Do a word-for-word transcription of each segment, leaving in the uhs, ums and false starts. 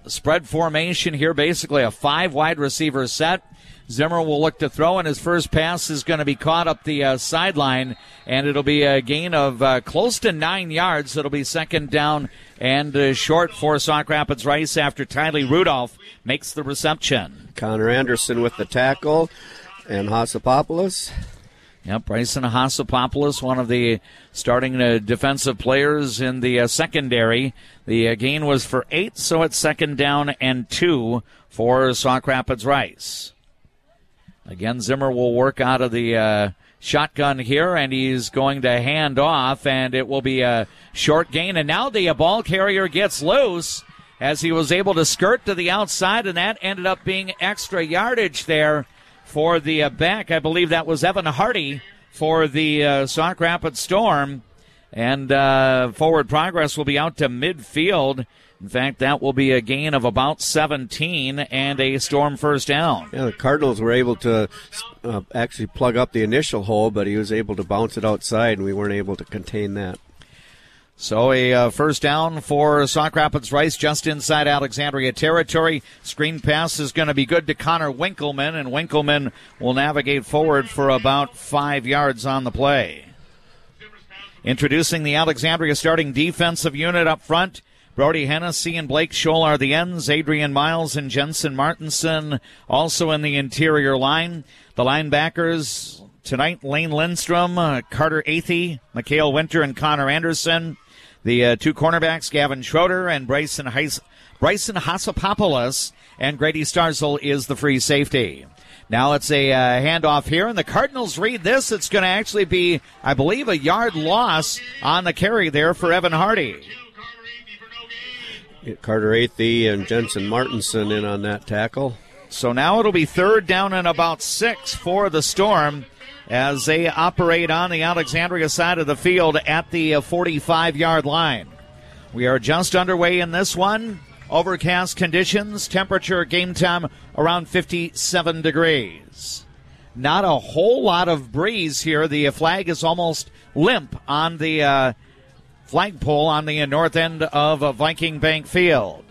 spread formation here, basically a five wide receiver set. Zimmer will look to throw, and his first pass is going to be caught up the uh, sideline, and it'll be a gain of uh, close to nine yards. It'll be second down and uh, short for Sauk Rapids Rice after Tylee Rudolph makes the reception. Connor Anderson with the tackle, and Hassapopoulos. Yep, Bryson Hassapopoulos, one of the starting uh, defensive players in the uh, secondary. The uh, gain was for eight, so it's second down and two for Sauk Rapids Rice. Again, Zimmer will work out of the uh, shotgun here, and he's going to hand off, and it will be a short gain. And now the uh, ball carrier gets loose as he was able to skirt to the outside, and that ended up being extra yardage there for the uh, back. I believe that was Evan Hardy for the uh, Sauk Rapids Storm. And uh, forward progress will be out to midfield. In fact, that will be a gain of about seventeen and a Storm first down. Yeah, the Cardinals were able to uh, actually plug up the initial hole, but he was able to bounce it outside, and we weren't able to contain that. So a uh, first down for Sauk Rapids Rice just inside Alexandria territory. Screen pass is going to be good to Connor Winkleman, and Winkleman will navigate forward for about five yards on the play. Introducing the Alexandria starting defensive unit up front. Brody Hennessy and Blake Scholl are the ends. Adrian Miles and Jensen Martinson also in the interior line. The linebackers tonight, Lane Lindstrom, uh, Carter Athey, Mikhail Winter, and Connor Anderson. The uh, two cornerbacks, Gavin Schroeder and Bryson, Heis- Bryson Hassapopoulos, and Grady Starzl is the free safety. Now it's a uh, handoff here, and the Cardinals read this. It's going to actually be, I believe, a yard loss on the carry there for Evan Hardy. Carter Athey and Jensen Martinson in on that tackle. So now it'll be third down and about six for the Storm as they operate on the Alexandria side of the field at the forty-five-yard line. We are just underway in this one. Overcast conditions, temperature game time around fifty-seven degrees. Not a whole lot of breeze here. The flag is almost limp on the uh, flagpole on the north end of Viking Bank Field.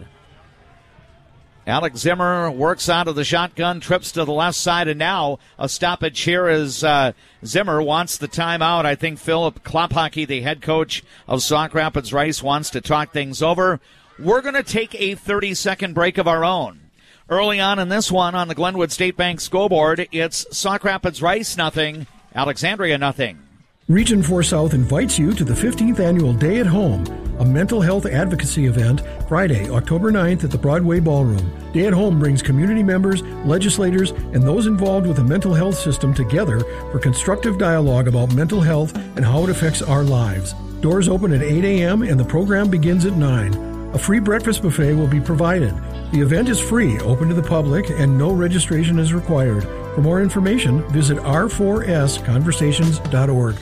Alex Zimmer works out of the shotgun, trips to the left side, and now a stoppage here as uh, Zimmer wants the timeout. I think Philip Klophockey, the head coach of Sauk Rapids Rice, wants to talk things over. We're going to take a thirty-second break of our own. Early on in this one on the Glenwood State Bank scoreboard, it's Sauk Rapids Rice nothing, Alexandria nothing. Region four South invites you to the fifteenth Annual Day at Home, a mental health advocacy event, Friday, October ninth at the Broadway Ballroom. Day at Home brings community members, legislators, and those involved with the mental health system together for constructive dialogue about mental health and how it affects our lives. Doors open at eight a.m. and the program begins at nine. A free breakfast buffet will be provided. The event is free, open to the public, and no registration is required. For more information, visit r four s conversations dot org.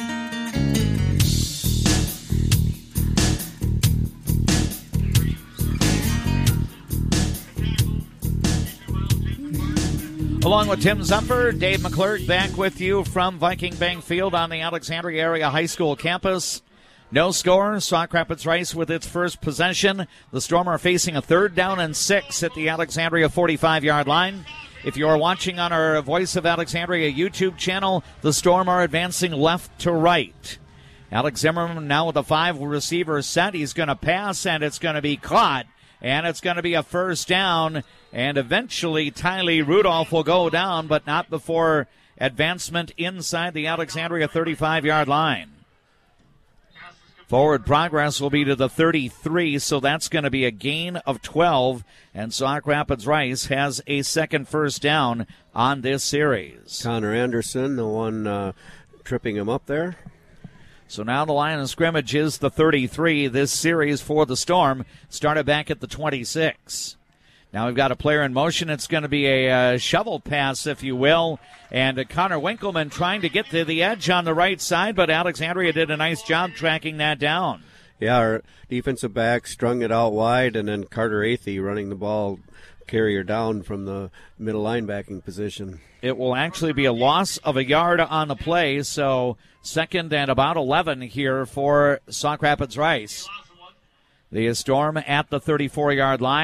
Along with Tim Zumper, Dave McClurg back with you from Viking Bank Field on the Alexandria Area High School campus. No score. Sauk Rapids Rice with its first possession. The Storm are facing a third down and six at the Alexandria forty-five-yard line. If you are watching on our Voice of Alexandria YouTube channel, the Storm are advancing left to right. Alex Zimmerman now with a five receiver set. He's going to pass, and it's going to be caught. And it's going to be a first down. And eventually Tylee Rudolph will go down, but not before advancement inside the Alexandria thirty-five-yard line. Forward progress will be to the thirty-three, so that's going to be a gain of twelve. And Sauk Rapids Rice has a second first down on this series. Connor Anderson, the one uh, tripping him up there. So now the line of scrimmage is the thirty-three. This series for the Storm started back at the twenty-six. Now we've got a player in motion. It's going to be a uh, shovel pass, if you will. And uh, Connor Winkleman trying to get to the edge on the right side, but Alexandria did a nice job tracking that down. Yeah, our defensive back strung it out wide, and then Carter Athey running the ball carrier down from the middle linebacking position. It will actually be a loss of a yard on the play, so second and about eleven here for Sauk Rapids Rice. The Storm at the thirty-four-yard line.